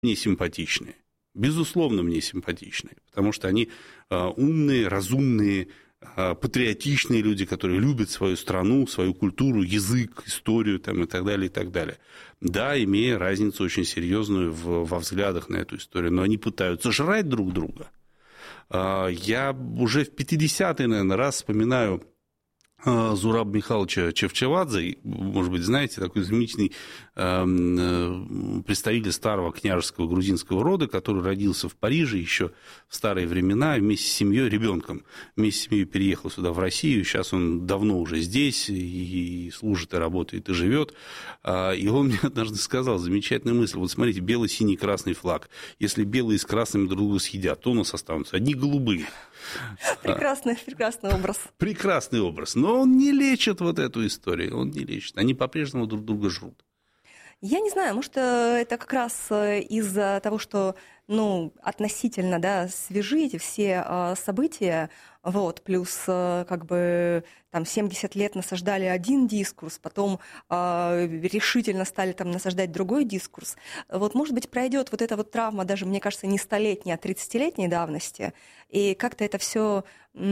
мне симпатичны. Безусловно, мне симпатичны, потому что они умные, разумные, патриотичные люди, которые любят свою страну, свою культуру, язык, историю там, и так далее, и так далее. Да, имея разницу очень серьезную во взглядах на эту историю, но они пытаются жрать друг друга. Я уже в 50-й, наверное, раз вспоминаю Зураба Михайловича Чевчевадзе, может быть, знаете, такой знаменитый представитель старого княжеского грузинского рода, который родился в Париже еще в старые времена вместе с семьей, ребенком, вместе с семьей переехал сюда, в Россию, сейчас он давно уже здесь и служит, и работает, и живет, и он мне однажды сказал замечательную мысль, вот смотрите, белый, синий, красный флаг, если белые с красными друг друга съедят, то у нас останутся одни голубые. Прекрасный образ. Прекрасный образ. Но он не лечит вот эту историю. Он не лечит. Они по-прежнему друг друга жрут. Я не знаю, может, это как раз из-за того, что, относительно, свежи эти все события, вот, плюс, как бы, там, 70 лет насаждали один дискурс, потом решительно стали там насаждать другой дискурс. Вот, может быть, пройдет вот эта вот травма, даже, мне кажется, не 100-летней, а 30-летней давности, и как-то это все,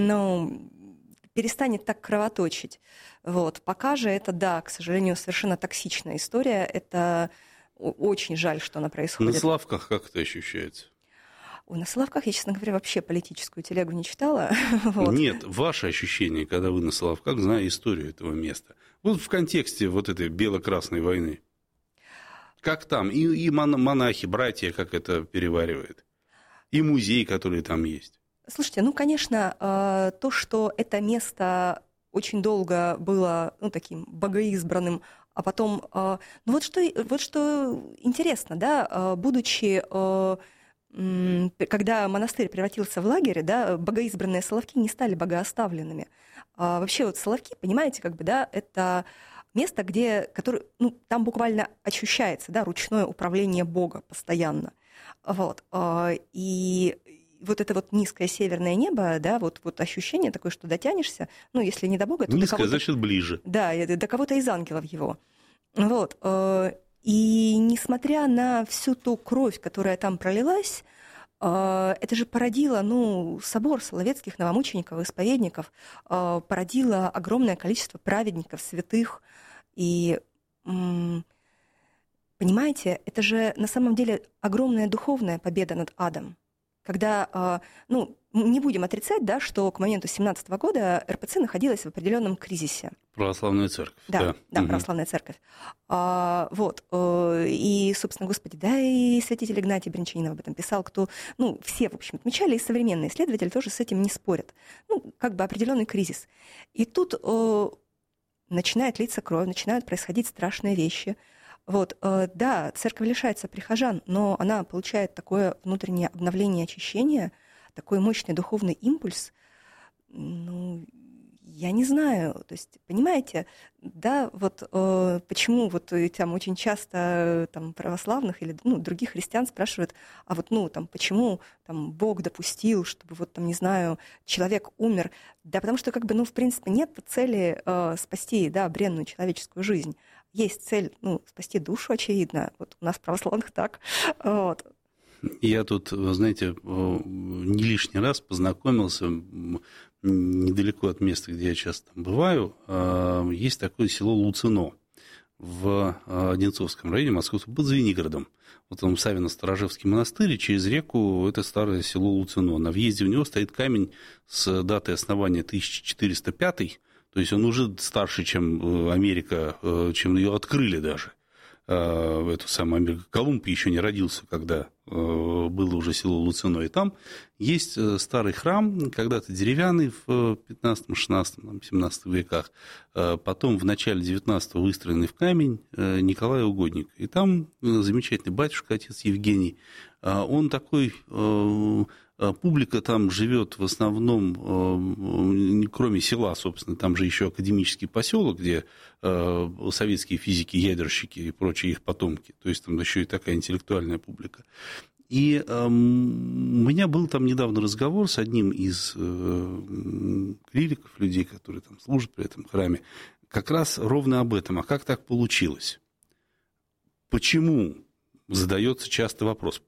перестанет так кровоточить. Вот. Пока же это, да, к сожалению, совершенно токсичная история. Это очень жаль, что она происходит. На Славках как это ощущается? На Соловках я, честно говоря, вообще политическую телегу не читала. Вот. Нет, ваши ощущения, когда вы на Соловках, зная историю этого места, вот в контексте вот этой бело-красной войны, как там, и монахи, братья, как это переваривает, и музей, который там есть. Слушайте, конечно, то, что это место очень долго было, таким богоизбранным, а потом, вот что интересно, будучи, когда монастырь превратился в лагерь, богоизбранные Соловки не стали богооставленными. Вообще вот Соловки, понимаете, это место, которое, там буквально ощущается, ручное управление Бога постоянно. Вот. И вот это вот низкое северное небо, вот ощущение такое, что дотянешься, если не до Бога, то низкое, до кого-то... значит, ближе. Да, до кого-то из ангелов его. Вот. И несмотря на всю ту кровь, которая там пролилась, это же породило, собор соловецких новомучеников, исповедников, породило огромное количество праведников, святых. И, понимаете, это же на самом деле огромная духовная победа над адом. Когда, не будем отрицать, что к моменту 2017 года РПЦ находилась в определенном кризисе. Православная церковь. Да, православная церковь. Вот. И, собственно, Господи, и святитель Игнатий Брянчанин об этом писал, все, в общем, отмечали, и современные исследователи тоже с этим не спорят. Как бы определенный кризис. И тут начинает литься кровь, начинают происходить страшные вещи. Вот, да, церковь лишается прихожан, но она получает такое внутреннее обновление, очищение, такой мощный духовный импульс. Я не знаю, то есть, понимаете, почему там очень часто православных или других христиан спрашивают, почему Бог допустил, чтобы человек умер. Да, потому что в принципе нет цели спасти, бренную человеческую жизнь. Есть цель, спасти душу, очевидно. Вот у нас православных так. Вот. Я тут, знаете, не лишний раз познакомился недалеко от места, где я часто там бываю. Есть такое село Луцино в Одинцовском районе Московского, под Звенигородом. Вот там Савино-Сторожевский монастырь, и через реку это старое село Луцино. На въезде в него стоит камень с датой основания 1405. То есть он уже старше, чем Америка, чем ее открыли даже. Эту самую Америку. Колумб еще не родился, когда было уже село Луцино. И там есть старый храм, когда-то деревянный в 15, 16, 17 веках, потом в начале 19-го выстроенный в камень Николай Угодник. И там замечательный батюшка, отец Евгений. Он такой... Публика там живет в основном, кроме села, собственно, там же еще академический поселок, где советские физики, ядерщики и прочие их потомки, то есть там еще и такая интеллектуальная публика. И у меня был там недавно разговор с одним из клириков, людей, которые там служат при этом храме, как раз ровно об этом. А как так получилось? Почему задается часто вопрос,